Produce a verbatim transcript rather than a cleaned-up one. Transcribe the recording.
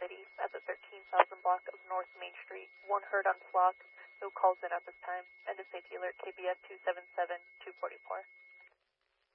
City at the thirteen thousand block of North Main Street. One heard on flock. No calls in at this time. End of safety alert K B F two seven seven two four four.